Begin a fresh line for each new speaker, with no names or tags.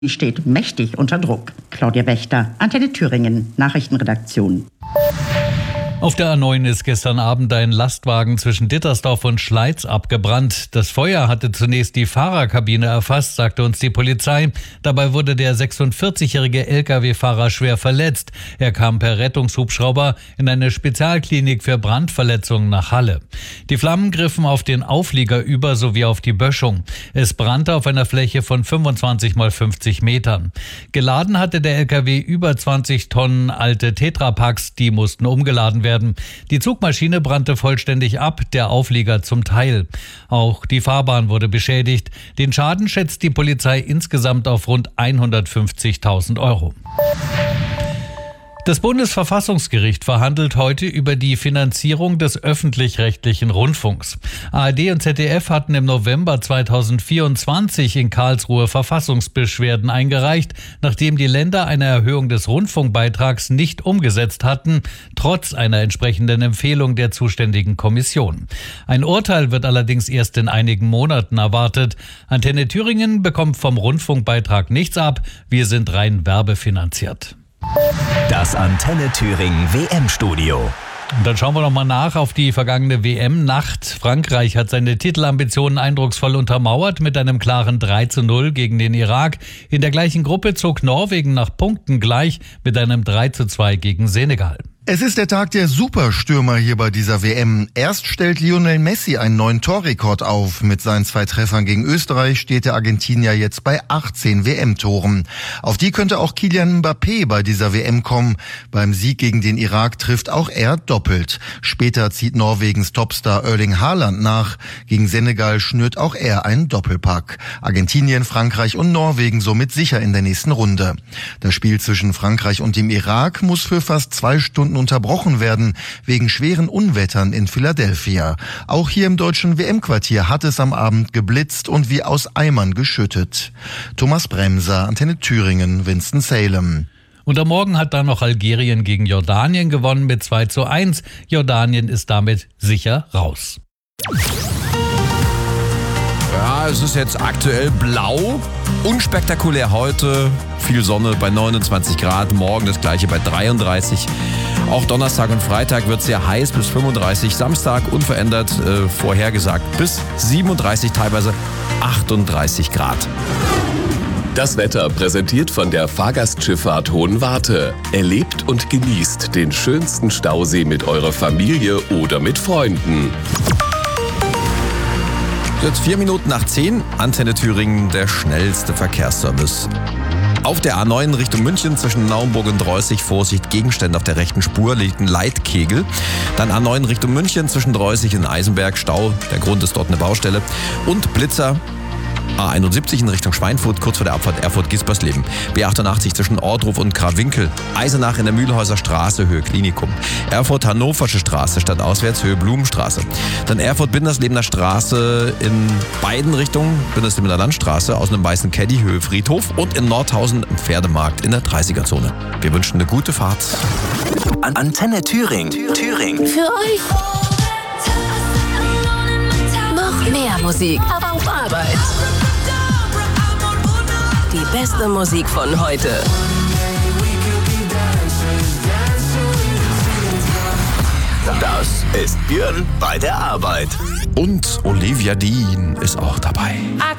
Steht mächtig unter Druck. Claudia Wächter, Antenne Thüringen, Nachrichtenredaktion.
Auf der A9 ist gestern Abend ein Lastwagen zwischen Dittersdorf und Schleiz abgebrannt. Das Feuer hatte zunächst die Fahrerkabine erfasst, sagte uns die Polizei. Dabei wurde der 46-jährige Lkw-Fahrer schwer verletzt. Er kam per Rettungshubschrauber in eine Spezialklinik für Brandverletzungen nach Halle. Die Flammen griffen auf den Auflieger über sowie auf die Böschung. Es brannte auf einer Fläche von 25 mal 50 Metern. Geladen hatte der Lkw über 20 Tonnen alte Tetrapacks, die mussten umgeladen werden. Die Zugmaschine brannte vollständig ab, der Auflieger zum Teil. Auch die Fahrbahn wurde beschädigt. Den Schaden schätzt die Polizei insgesamt auf rund 150.000 Euro. Das Bundesverfassungsgericht verhandelt heute über die Finanzierung des öffentlich-rechtlichen Rundfunks. ARD und ZDF hatten im November 2024 in Karlsruhe Verfassungsbeschwerden eingereicht, nachdem die Länder eine Erhöhung des Rundfunkbeitrags nicht umgesetzt hatten, trotz einer entsprechenden Empfehlung der zuständigen Kommission. Ein Urteil wird allerdings erst in einigen Monaten erwartet. Antenne Thüringen bekommt vom Rundfunkbeitrag nichts ab. Wir sind rein werbefinanziert.
Das Antenne Thüringen WM-Studio.
Und dann schauen wir noch mal nach auf die vergangene WM-Nacht. Frankreich hat seine Titelambitionen eindrucksvoll untermauert mit einem klaren 3:0 gegen den Irak. In der gleichen Gruppe zog Norwegen nach Punkten gleich mit einem 3:2 gegen Senegal.
Es ist der Tag der Superstürmer hier bei dieser WM. Erst stellt Lionel Messi einen neuen Torrekord auf. Mit seinen 2 Treffern gegen Österreich steht der Argentinier jetzt bei 18 WM-Toren. Auf die könnte auch Kylian Mbappé bei dieser WM kommen. Beim Sieg gegen den Irak trifft auch er doppelt. Später zieht Norwegens Topstar Erling Haaland nach. Gegen Senegal schnürt auch er einen Doppelpack. Argentinien, Frankreich und Norwegen somit sicher in der nächsten Runde. Das Spiel zwischen Frankreich und dem Irak muss für fast 2 Stunden unterbrochen werden, wegen schweren Unwettern in Philadelphia. Auch hier im deutschen WM-Quartier hat es am Abend geblitzt und wie aus Eimern geschüttet. Thomas Bremser, Antenne Thüringen, Winston-Salem.
Und am Morgen hat dann noch Algerien gegen Jordanien gewonnen mit 2:1. Jordanien ist damit sicher raus.
Ja, es ist jetzt aktuell blau, unspektakulär heute, viel Sonne bei 29 Grad, morgen das gleiche bei 33. Auch Donnerstag und Freitag wird sehr heiß bis 35, Samstag unverändert vorhergesagt bis 37, teilweise 38 Grad.
Das Wetter präsentiert von der Fahrgastschifffahrt Hohenwarte. Erlebt und genießt den schönsten Stausee mit eurer Familie oder mit Freunden.
Jetzt 4 Minuten nach 10, Antenne Thüringen, der schnellste Verkehrsservice. Auf der A9 Richtung München zwischen Naumburg und Droßig, Vorsicht, Gegenstände auf der rechten Spur, liegt ein Leitkegel. Dann A9 Richtung München zwischen Droßig und Eisenberg, Stau, der Grund ist dort eine Baustelle. Und Blitzer. A71 in Richtung Schweinfurt, kurz vor der Abfahrt Erfurt-Gispersleben. B88 zwischen Ordruf und Krawinkel. Eisenach in der Mühlhäuser Straße, Höhe Klinikum. Erfurt-Hannoversche Straße, stadtauswärts, Höhe Blumenstraße. Dann Erfurt-Binderslebener Straße in beiden Richtungen, Binderslebener Landstraße, aus einem weißen Caddy, Höhe Friedhof. Und in Nordhausen im Pferdemarkt in der 30er-Zone. Wir wünschen eine gute Fahrt.
Antenne Thüringen.
Für euch. Noch mehr Musik auf Arbeit. Die beste Musik von heute.
Das ist Björn bei der Arbeit.
Und Olivia Dean ist auch dabei.
I